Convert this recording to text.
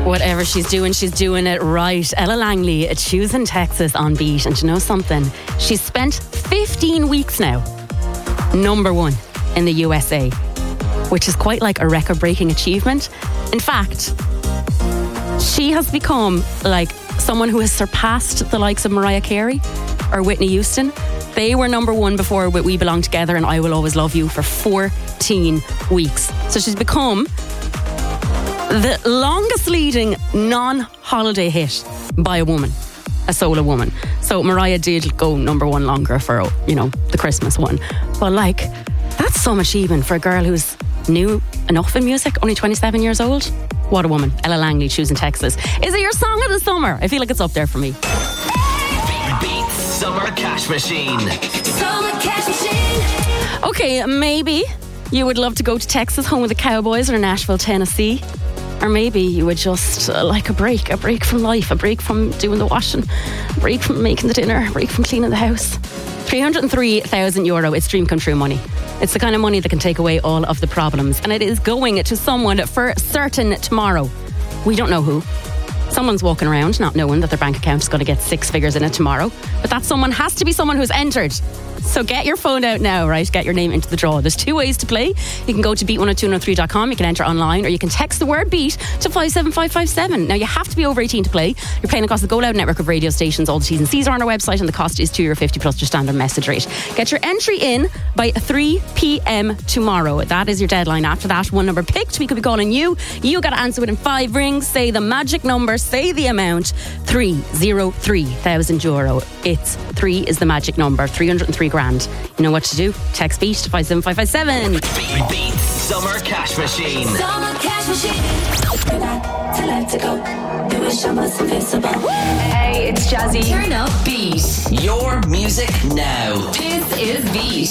Whatever she's doing it right. Ella Langley, choosing Texas on Beat. And you know something? She's spent 15 weeks now number one in the USA, which is quite like a record-breaking achievement. In fact, she has become like someone who has surpassed the likes of Mariah Carey or Whitney Houston. They were number one before with We Belong Together and I Will Always Love You for 14 weeks. So she's become the longest leading non-holiday hit by a woman, a solo woman. So Mariah did go number one longer for, you know, the Christmas one. But like, that's some achievement for a girl who's new enough in music, only 27 years old. What a woman. Ella Langley, choosing Texas. Is it your song of the summer? I feel like it's up there for me. Beat Summer Cash Machine. Summer Cash Machine. Okay, maybe you would love to go to Texas, home of the Cowboys, or Nashville, Tennessee. Or maybe you would just like a break from life, a break from doing the washing, a break from making the dinner, a break from cleaning the house. €303,000, it's dream come true money. It's the kind of money that can take away all of the problems. And it is going to someone for certain tomorrow. We don't know who. Someone's walking around not knowing that their bank account is going to get 6 figures in it tomorrow. But that someone has to be someone who's entered. So get your phone out now, right? Get your name into the draw. There's 2 ways to play. You can go to beat102103.com. You can enter online, or you can text the word beat to 57557. Now, you have to be over 18 to play. You're playing across the Go Loud network of radio stations. All the T's and C's are on our website, and the cost is €2.50 plus your standard message rate. Get your entry in by 3 p.m. tomorrow. That is your deadline. After that, one number picked. We could be calling you. You got to answer within 5 rings. Say the magic number. Say the amount. €303,000. It's 3 is the magic number. 303 grand. You know what to do. Text beat to 57557. Beat Summer Cash Machine. Summer Cash Machine. To let to go. You wish I was invisible. Hey, it's Jazzy. Turn up Beat. Your music now. This is Beat.